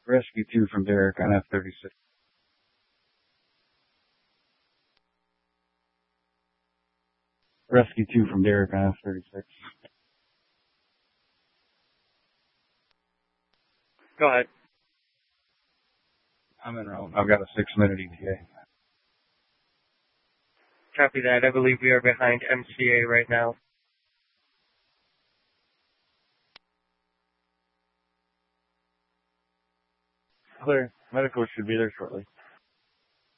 Rescue 2 from Derek on F-36. Rescue 2 from Derek on F-36. Go ahead. I'm en route. I've got a 6-minute ETA. Copy that. I believe we are behind MCA right now. Clear. Medical should be there shortly.